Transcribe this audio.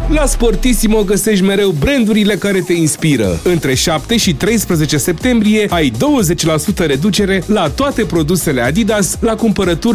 La Sportissimo găsești mereu brandurile care te inspiră. Între 7 și 13 septembrie ai 20% reducere la toate produsele Adidas la cumpărături